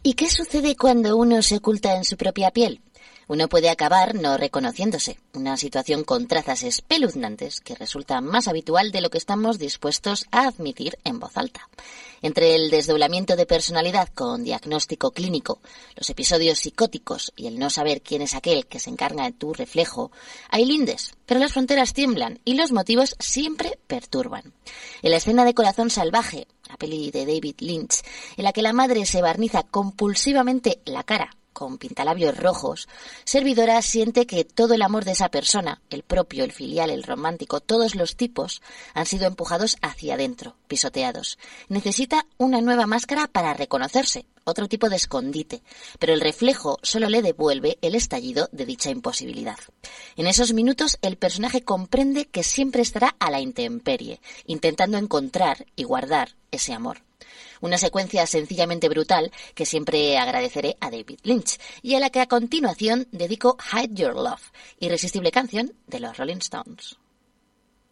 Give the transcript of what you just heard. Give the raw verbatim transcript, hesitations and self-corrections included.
¿Y qué sucede cuando uno se oculta en su propia piel? Uno puede acabar no reconociéndose, una situación con trazas espeluznantes que resulta más habitual de lo que estamos dispuestos a admitir en voz alta. Entre el desdoblamiento de personalidad con diagnóstico clínico, los episodios psicóticos y el no saber quién es aquel que se encarga de tu reflejo, hay lindes, pero las fronteras tiemblan y los motivos siempre perturban. En la escena de Corazón Salvaje, la peli de David Lynch, en la que la madre se barniza compulsivamente la cara con pintalabios rojos, Servidora siente que todo el amor de esa persona, el propio, el filial, el romántico, todos los tipos, han sido empujados hacia adentro, pisoteados. Necesita una nueva máscara para reconocerse, otro tipo de escondite, pero el reflejo solo le devuelve el estallido de dicha imposibilidad. En esos minutos el personaje comprende que siempre estará a la intemperie, intentando encontrar y guardar ese amor. Una secuencia sencillamente brutal que siempre agradeceré a David Lynch y a la que a continuación dedico Hide Your Love, irresistible canción de los Rolling Stones.